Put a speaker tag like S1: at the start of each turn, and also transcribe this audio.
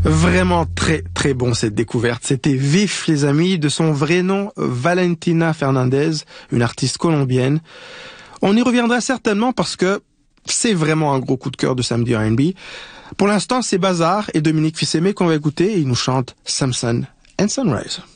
S1: Vraiment très très bon cette découverte. C'était Vif les amis, de son vrai nom Valentina Fernandez, une artiste colombienne. On y reviendra certainement parce que c'est vraiment un gros coup de cœur de Samedi R&B. Pour l'instant, c'est Bazar et Dominique Fils-Aimé qu'on va écouter et ils nous chantent Samson and Sunrise.